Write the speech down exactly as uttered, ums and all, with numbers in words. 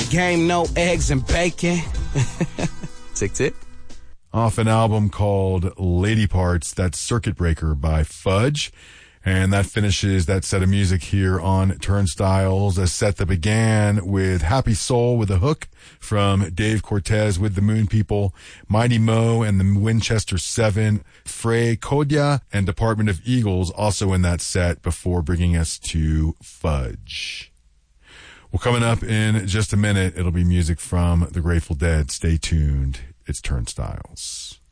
game, no eggs and bacon. Tick, tick. Off an album called Lady Parts, that's Circuit Breaker by Fudge. And that finishes that set of music here on Turnstiles, a set that began with Happy Soul with a hook from Dave Cortez with the Moon People, Mighty Mo and the Winchester Seven, Frey Kodya and Department of Eagles also in that set before bringing us to Fudge. Well, coming up in just a minute, it'll be music from the Grateful Dead. Stay tuned. It's Turnstiles.